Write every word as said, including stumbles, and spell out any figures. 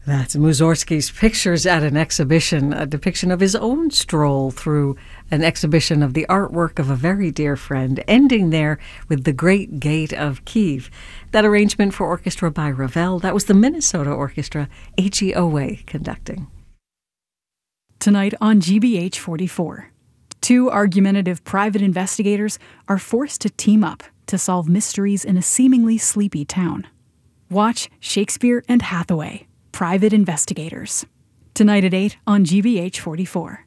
That's Mussorgsky's Pictures at an Exhibition, a depiction of his own stroll through an exhibition of the artwork of a very dear friend, ending there with The Great Gate of Kiev. That arrangement for orchestra by Ravel, that was the Minnesota Orchestra, H E O A conducting. Tonight on G B H forty-four, two argumentative private investigators are forced to team up to solve mysteries in a seemingly sleepy town. Watch Shakespeare and Hathaway, Private Investigators. Tonight at eight on G B H forty-four.